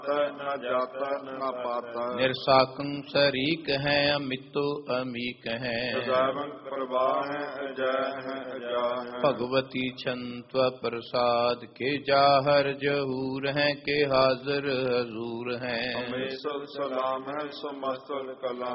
न जाता न पाता। निरसाकं शरीक है अमितो अमीक है। प्रवाह है अजय है अजा है। भगवती छंत्व प्रसाद के जाहर जहूर हैं के हाजिर हजूर हैं। हमें सलाम है समस्त कला